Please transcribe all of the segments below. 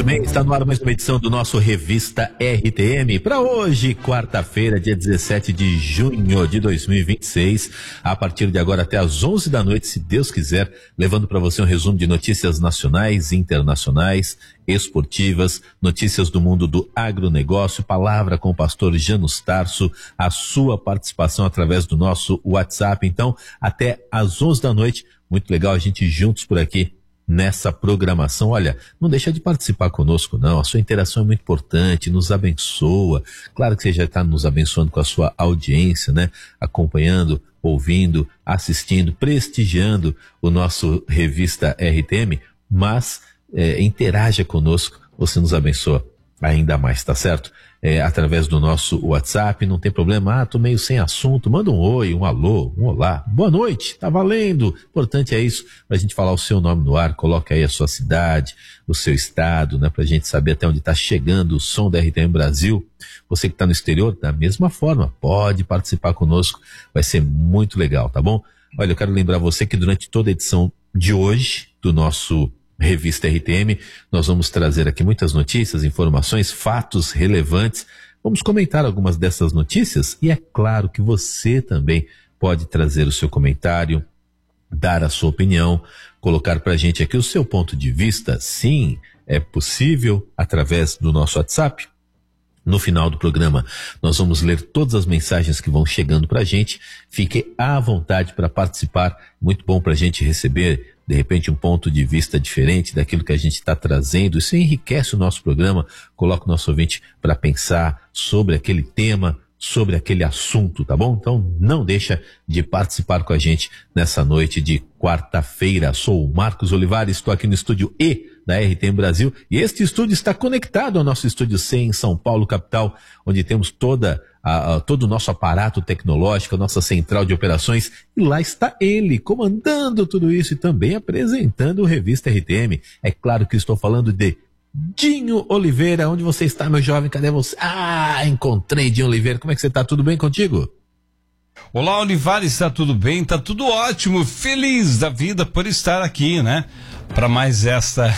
Muito bem, está no ar mais uma edição do nosso Revista RTM. Para hoje, quarta-feira, dia 17 de junho de 2026, a partir de agora até às 11 da noite, se Deus quiser, levando para você um resumo de notícias nacionais e internacionais, esportivas, notícias do mundo do agronegócio, palavra com o pastor Janus Tarso, a sua participação através do nosso WhatsApp. Então, até às 11 da noite, muito legal a gente juntos por aqui nessa programação. Olha, não deixa de participar conosco não, a sua interação é muito importante, nos abençoa. Claro que você já está nos abençoando com a sua audiência, né? Acompanhando, ouvindo, assistindo, prestigiando o nosso Revista RTM, mas interaja conosco, você nos abençoa ainda mais, tá certo? Através do nosso WhatsApp, não tem problema, tô meio sem assunto, manda um oi, um alô, um olá, boa noite, tá valendo, importante é isso, pra gente falar o seu nome no ar, coloca aí a sua cidade, o seu estado, né, pra gente saber até onde tá chegando o som da RTM Brasil. Você que tá no exterior, da mesma forma, pode participar conosco, vai ser muito legal, tá bom? Olha, eu quero lembrar você que durante toda a edição de hoje, do nosso Revista RTM, nós vamos trazer aqui muitas notícias, informações, fatos relevantes. Vamos comentar algumas dessas notícias e é claro que você também pode trazer o seu comentário, dar a sua opinião, colocar pra gente aqui o seu ponto de vista. Sim, é possível através do nosso WhatsApp. No final do programa, nós vamos ler todas as mensagens que vão chegando pra gente. Fique à vontade para participar. Muito bom pra gente receber, de repente, um ponto de vista diferente daquilo que a gente está trazendo. Isso enriquece o nosso programa, coloca o nosso ouvinte para pensar sobre aquele tema, sobre aquele assunto, tá bom? Então não deixa de participar com a gente nessa noite de quarta-feira. Sou o Marcos Olivares, estou aqui no estúdio E da RTM Brasil e este estúdio está conectado ao nosso estúdio C em São Paulo, capital, onde temos todo o nosso aparato tecnológico, a nossa central de operações, e lá está ele, comandando tudo isso e também apresentando o Revista RTM. É claro que estou falando de Dinho Oliveira. Onde você está, meu jovem? Cadê você? Encontrei Dinho Oliveira. Como é que você está? Tudo bem contigo? Olá, Olivares, está tudo bem? Tá tudo ótimo, feliz da vida por estar aqui, né? Para mais esta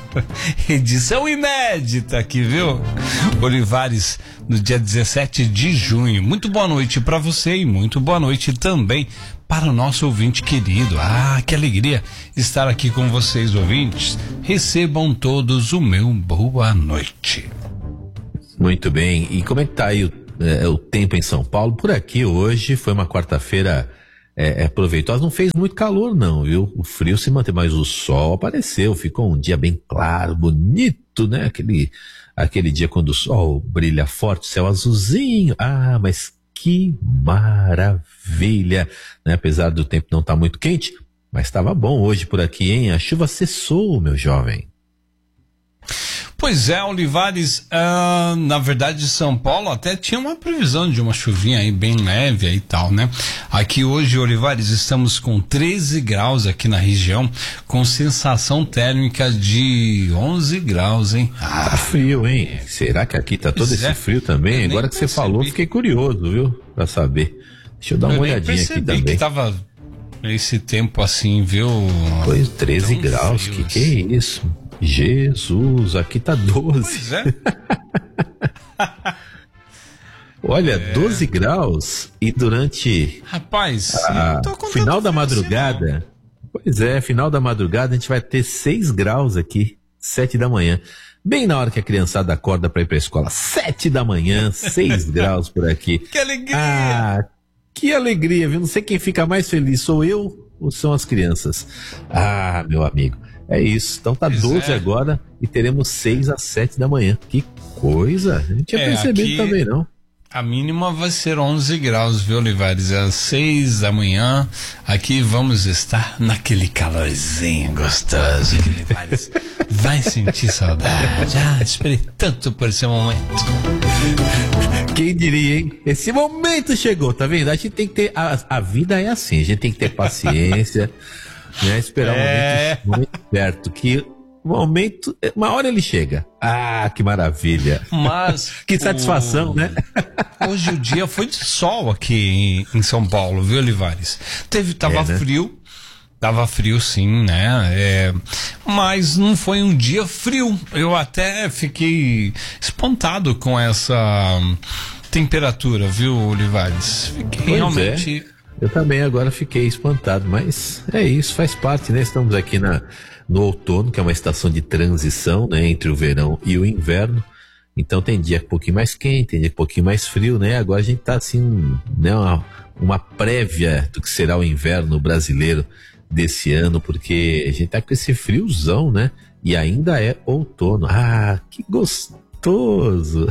edição inédita aqui, viu? Olivares, no dia 17 de junho. Muito boa noite para você e muito boa noite também para o nosso ouvinte querido. Que alegria estar aqui com vocês, ouvintes. Recebam todos o meu boa noite. Muito bem. E como é que tá aí o tempo em São Paulo? Por aqui hoje foi uma quarta-feira proveitosa, não fez muito calor não, viu? O frio se manteve, mas o sol apareceu, ficou um dia bem claro, bonito, né? Aquele dia quando o sol brilha forte, céu azulzinho, mas que maravilha, né? Apesar do tempo não estar muito quente, mas estava bom hoje por aqui, hein? A chuva cessou, meu jovem. Pois é, Olivares, na verdade São Paulo até tinha uma previsão de uma chuvinha aí bem leve e tal, né? Aqui hoje, Olivares, estamos com 13 graus aqui na região, com sensação térmica de 11 graus, hein? Tá frio, hein? Será que aqui tá todo esse frio também? Agora que você falou, fiquei curioso, viu? Pra saber. Deixa eu dar uma olhadinha aqui também. Que tava esse tempo assim, viu? Pois, 13 graus, que é isso? Jesus, aqui tá 12. Pois é. Olha, 12 graus e durante final da madrugada, final da madrugada a gente vai ter 6 graus aqui, 7 da manhã. Bem na hora que a criançada acorda para ir pra escola, 7 da manhã, 6 graus por aqui. Que alegria! Que alegria, viu? Não sei quem fica mais feliz, sou eu ou são as crianças? Meu amigo. É isso, então tá 12 agora e teremos 6 às 7 da manhã. Que coisa, a gente tinha percebido também, não? A mínima vai ser 11 graus, viu, Olivares? Às 6 da manhã, aqui vamos estar naquele calorzinho gostoso que Olivares vai sentir saudade. Esperei tanto por esse momento. Quem diria, hein? Esse momento chegou, tá vendo? A gente tem que ter, a vida é assim, a gente tem que ter paciência, né? Esperar um momento certo, que momento, uma hora ele chega. Que maravilha. Mas que satisfação, né? Hoje o dia foi de sol aqui em São Paulo, viu, Olivares? Tava frio, Tava frio sim, né? Mas não foi um dia frio. Eu até fiquei espantado com essa temperatura, viu, Olivares? Fiquei realmente... Eu também agora fiquei espantado, mas é isso, faz parte, né? Estamos aqui no outono, que é uma estação de transição, né? Entre o verão e o inverno. Então tem dia um pouquinho mais quente, tem dia um pouquinho mais frio, né? Agora a gente tá assim, né? Uma prévia do que será o inverno brasileiro desse ano, porque a gente tá com esse friozão, né? E ainda é outono. Ah, que gostoso!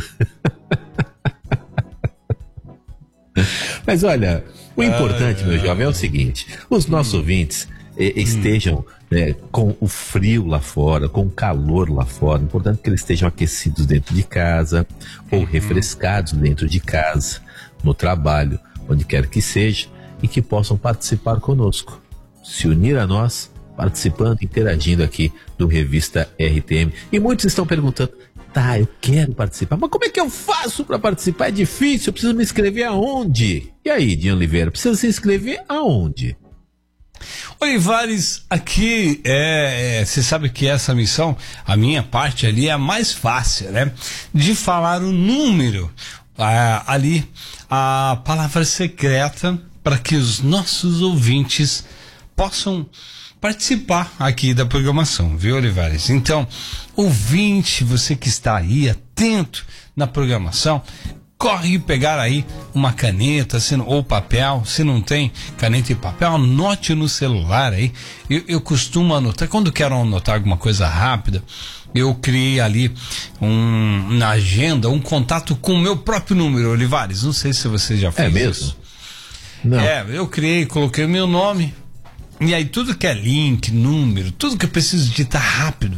Mas olha, o importante, meu jovem, é o seguinte: os nossos ouvintes estejam com o frio lá fora, com o calor lá fora. É importante que eles estejam aquecidos dentro de casa ou refrescados dentro de casa, no trabalho, onde quer que seja, e que possam participar conosco, se unir a nós, participando, interagindo aqui do Revista RTM. E muitos estão perguntando: tá, eu quero participar, mas como é que eu faço para participar? É difícil, eu preciso me inscrever aonde? E aí, Dinho Oliveira, precisa se inscrever aonde? Olivares, aqui você sabe que essa missão, a minha parte ali é a mais fácil, né? De falar o número ali, a palavra secreta, para que os nossos ouvintes possam participar aqui da programação, viu, Olivares? Então, ouvinte, você que está aí atento na programação, corre pegar aí uma caneta ou papel. Se não tem caneta e papel, anote no celular aí. Eu costumo anotar, quando quero anotar alguma coisa rápida, eu criei ali na agenda um contato com o meu próprio número, Olivares. Não sei se você já fez mesmo? Isso. Não. Eu coloquei o meu nome. E aí tudo que é link, número, tudo que eu preciso digitar rápido.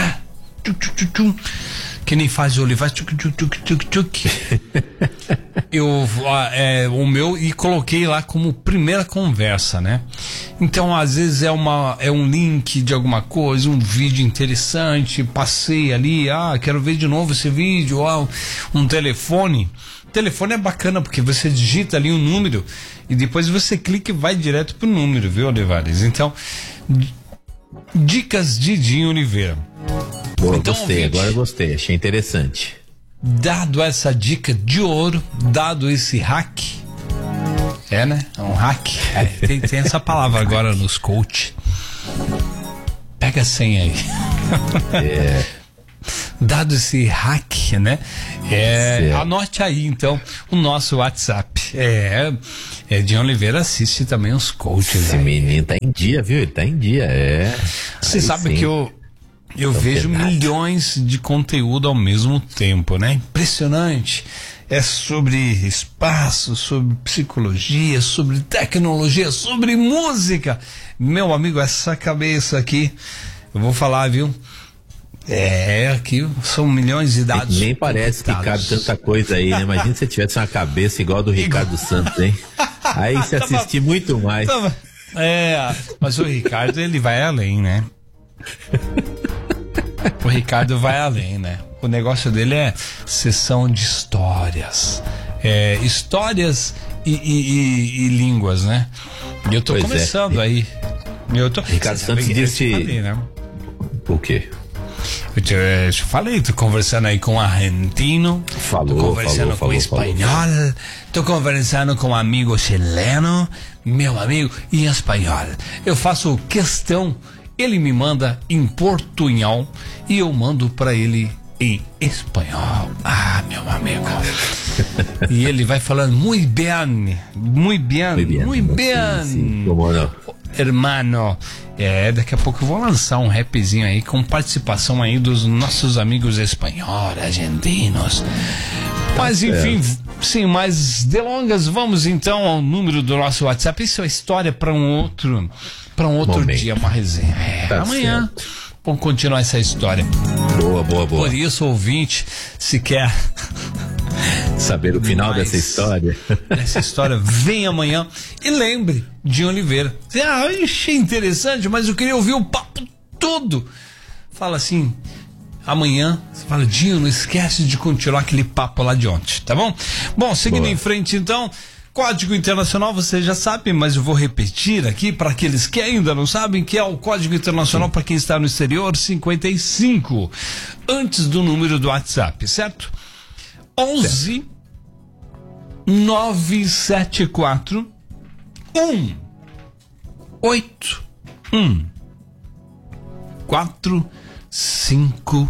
Que nem faz o Olivares. O meu, e coloquei lá como primeira conversa, né? Então às vezes é um link de alguma coisa, um vídeo interessante, passei ali, quero ver de novo esse vídeo, um telefone. Telefone é bacana porque você digita ali um número e depois você clica e vai direto pro número, viu, Olivares? Então, dicas de Dinho Oliveira. Boa, Então, gostei, ouvinte, agora gostei, achei interessante. Dado essa dica de ouro, dado esse hack, né? É um hack. Tem essa palavra agora nos coach. Pega a senha aí. Dado esse hack, né? Anote aí então o nosso WhatsApp. Dinho Oliveira assiste também os coaches. Esse menino tá em dia, viu? Ele tá em dia, Você sabe que eu vejo milhões de conteúdo ao mesmo tempo, né? Impressionante. É sobre espaço, sobre psicologia, sobre tecnologia, sobre música. Meu amigo, essa cabeça aqui, eu vou falar, viu? Aqui são milhões de dados. Nem parece que cabe tanta coisa aí, né? Imagina se você tivesse uma cabeça igual a do Ricardo Santos, hein? Aí você assistir muito mais. Mas o Ricardo, ele vai além, né? O Ricardo vai além, né? O negócio dele é sessão de histórias. Histórias e línguas, né? E eu tô começando aí. Ricardo Santos disse... né? O quê? Eu te falei, tô conversando aí com argentino, tô conversando com espanhol, tô conversando com um amigo chileno, meu amigo, em espanhol. Eu faço questão, ele me manda em portunhol e eu mando pra ele em espanhol. Meu amigo. E ele vai falando muy bien. Sim, como não? Hermano, daqui a pouco eu vou lançar um rapzinho aí com participação aí dos nossos amigos espanhóis, argentinos. Mas enfim, sem mais delongas, vamos então ao número do nosso WhatsApp. Isso é história para um outro dia, uma resenha. Amanhã vamos continuar essa história. Boa. Por isso, ouvinte, se quer saber o final dessa história. Essa história vem amanhã. E lembre, Dinho Oliveira. Eu achei interessante, mas eu queria ouvir o papo todo. Fala assim, amanhã, você fala, Dinho, não esquece de continuar aquele papo lá de ontem, tá bom? Bom, seguindo em frente então, Código internacional você já sabe, mas eu vou repetir aqui para aqueles que ainda não sabem, que é o código internacional para quem está no exterior, 55, antes do número do WhatsApp, certo? 11 974 8 1 4 5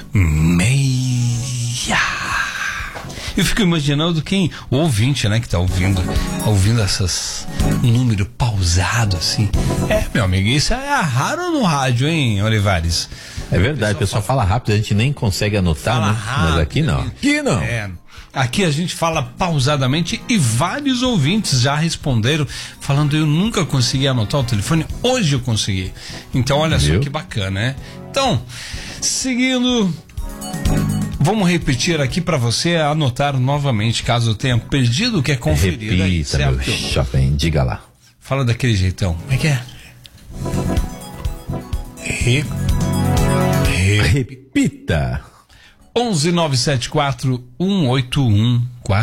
6. Eu fico imaginando o ouvinte, né, que tá ouvindo essas número pausado assim. Meu amigo, isso é raro no rádio, hein, Olivares? É verdade, o pessoal fala rápido, a gente nem consegue anotar, né? Mas aqui não. Aqui não. Aqui a gente fala pausadamente e vários ouvintes já responderam falando: eu nunca consegui anotar o telefone, hoje eu consegui. Então olha só que bacana, né? Então, seguindo, vamos repetir aqui para você anotar novamente, caso tenha perdido o que é conferir. Repita, aí, certo? meu jovem, diga lá. Fala daquele jeitão. Como é que é? Repita. 11 974 181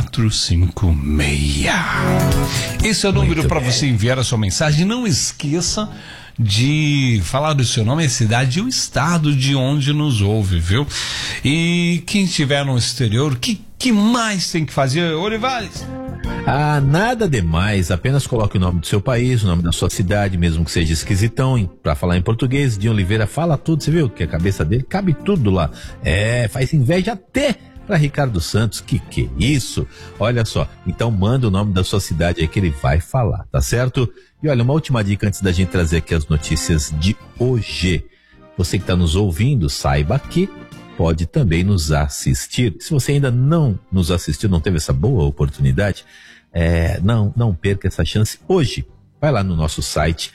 456. Esse é o número para você enviar a sua mensagem. Não esqueça de falar do seu nome, a cidade e o estado de onde nos ouve, viu? E quem estiver no exterior, que mais tem que fazer, Olivares? Nada demais, apenas coloque o nome do seu país, o nome da sua cidade, mesmo que seja esquisitão, pra falar em português. Dinho Oliveira fala tudo, você viu que a cabeça dele cabe tudo lá. Faz inveja até pra Ricardo Santos, que é isso? Olha só, então manda o nome da sua cidade aí que ele vai falar, tá certo? E olha, uma última dica antes da gente trazer aqui as notícias de hoje. Você que está nos ouvindo, saiba que pode também nos assistir. Se você ainda não nos assistiu, não teve essa boa oportunidade, não perca essa chance hoje. Vai lá no nosso site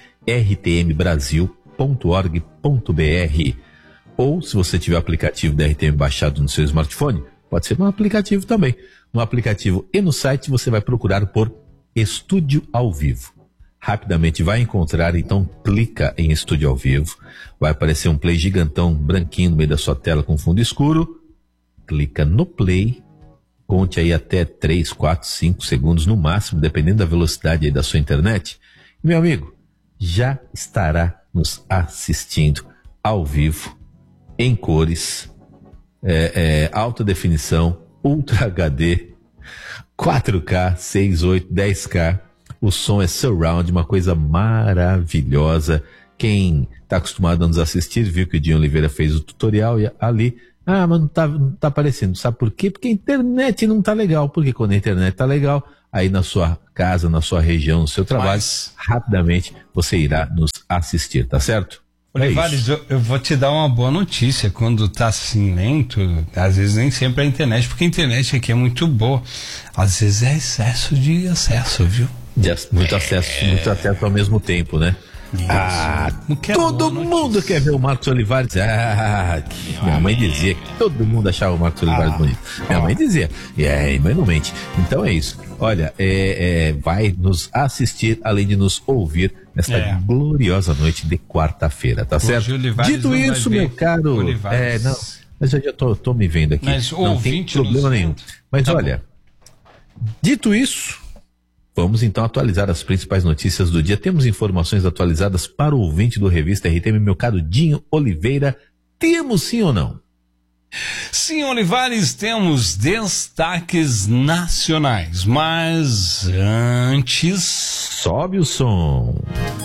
rtmbrasil.org.br, ou se você tiver o aplicativo da RTM baixado no seu smartphone, pode ser no aplicativo também. No aplicativo e no site você vai procurar por Estúdio ao Vivo. Rapidamente vai encontrar, então clica em Estúdio ao Vivo, vai aparecer um play gigantão branquinho no meio da sua tela com fundo escuro, clica no play, conte aí até 3, 4, 5 segundos no máximo, dependendo da velocidade aí da sua internet. Meu amigo, já estará nos assistindo ao vivo, em cores, alta definição, Ultra HD, 4K, 6.8, 10K, o som é surround, uma coisa maravilhosa. Quem está acostumado a nos assistir viu que o Dinho Oliveira fez o tutorial e ali, mas não tá aparecendo. Sabe por quê? Porque a internet não tá legal. Porque quando a internet tá legal, aí na sua casa, na sua região, no seu trabalho, rapidamente você irá nos assistir, tá certo? Olivares, eu vou te dar uma boa notícia. Quando tá assim lento, às vezes nem sempre é a internet, porque a internet aqui é muito boa. Às vezes é excesso de acesso, viu? Muito acesso ao mesmo tempo, né? Todo mundo quer ver o Marcos Olivares. Minha mãe dizia que todo mundo achava o Marcos Olivares bonito. Minha mãe dizia, mãe não mente. Então é isso. Olha, vai nos assistir, além de nos ouvir nesta gloriosa noite de quarta-feira, tá certo? Dito isso, meu caro, mas eu já tô me vendo aqui. Mas não tem problema nenhum. Mas olha, dito isso, vamos então atualizar as principais notícias do dia. Temos informações atualizadas para o ouvinte do Revista RTM, meu caro Dinho Oliveira. Temos sim ou não? Sim, Olivares, temos destaques nacionais, mas antes... Sobe o som.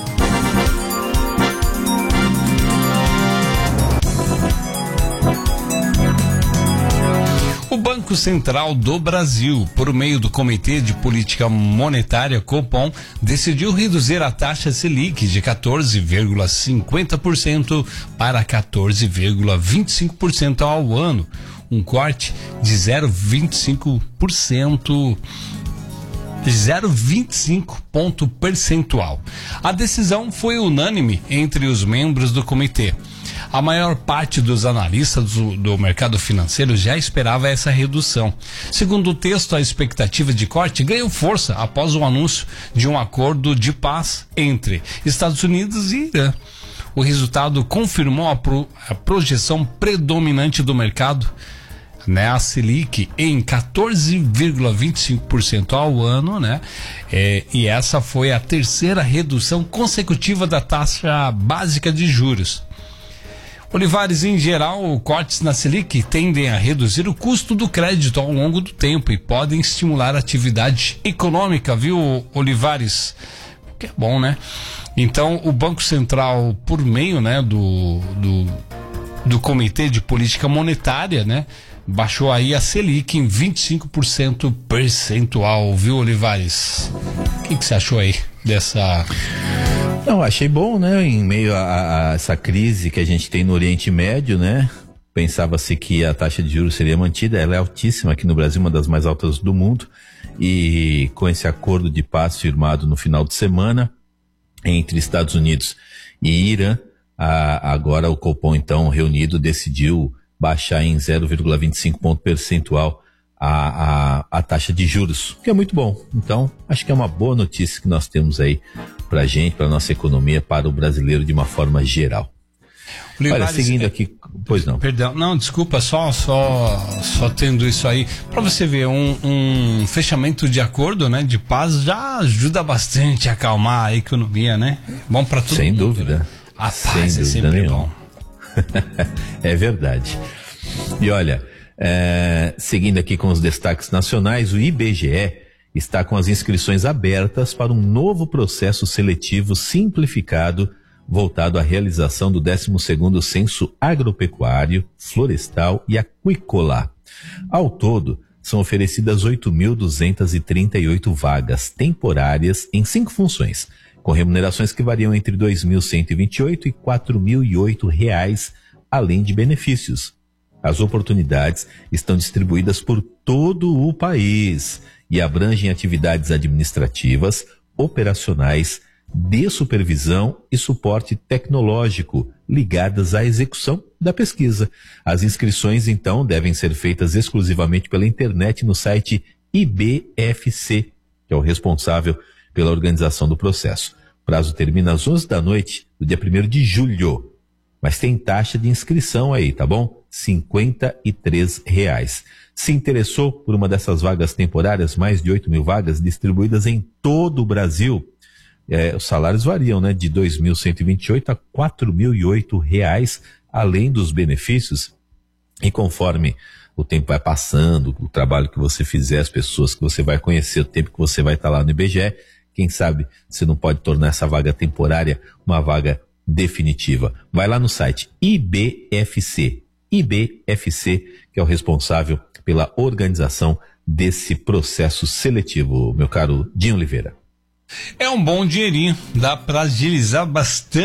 O Banco Central do Brasil, por meio do Comitê de Política Monetária, Copom, decidiu reduzir a taxa Selic de 14,50% para 14,25% ao ano, um corte de 0,25 ponto percentual. A decisão foi unânime entre os membros do comitê. A maior parte dos analistas do mercado financeiro já esperava essa redução. Segundo o texto, a expectativa de corte ganhou força após o anúncio de um acordo de paz entre Estados Unidos e Irã. O resultado confirmou a projeção predominante do mercado né, a Selic em 14,25% ao ano, né? E essa foi a terceira redução consecutiva da taxa básica de juros. Olivares, em geral, cortes na Selic tendem a reduzir o custo do crédito ao longo do tempo e podem estimular a atividade econômica, viu, Olivares? Que é bom, né? Então, o Banco Central, por meio, né, do Comitê de Política Monetária, né, baixou aí a Selic em 25% percentual, viu, Olivares? O que você achou aí dessa... Não, achei bom, né? Em meio a essa crise que a gente tem no Oriente Médio, né? Pensava-se que a taxa de juros seria mantida, ela é altíssima aqui no Brasil, uma das mais altas do mundo, e com esse acordo de paz firmado no final de semana entre Estados Unidos e Irã, agora o Copom, então, reunido, decidiu baixar em 0,25 ponto percentual a taxa de juros, que é muito bom. Então, acho que é uma boa notícia que nós temos aí pra gente, pra nossa economia, para o brasileiro de uma forma geral. Olha, seguindo aqui, pois não. Perdão, não, desculpa, só tendo isso aí, pra você ver, um fechamento de acordo, né, de paz já ajuda bastante a acalmar a economia, né? Bom pra todo Sem mundo. dúvida. Né? A paz é sempre bom. É verdade. E olha, seguindo aqui com os destaques nacionais, o IBGE está com as inscrições abertas para um novo processo seletivo simplificado voltado à realização do 12º Censo Agropecuário, Florestal e Aquícola. Ao todo, são oferecidas 8.238 vagas temporárias em 5 funções, com remunerações que variam entre R$ 2.128 e R$ 4.008, além de benefícios. As oportunidades estão distribuídas por todo o país e abrangem atividades administrativas, operacionais, de supervisão e suporte tecnológico ligadas à execução da pesquisa. As inscrições, então, devem ser feitas exclusivamente pela internet no site IBFC, que é o responsável pela organização do processo. O prazo termina às 11 da noite do dia 1º de julho. Mas tem taxa de inscrição aí, tá bom? R$ 53. Se interessou por uma dessas vagas temporárias, mais de 8.000 vagas distribuídas em todo o Brasil, os salários variam, né? De R$ 2.128 a R$ 4.008, além dos benefícios. E conforme o tempo vai passando, o trabalho que você fizer, as pessoas que você vai conhecer, o tempo que você vai estar lá no IBGE, quem sabe você não pode tornar essa vaga temporária uma vaga definitiva. Vai lá no site IBFC, que é o responsável pela organização desse processo seletivo, meu caro Dinho Oliveira. É um bom dinheirinho, dá para agilizar bastante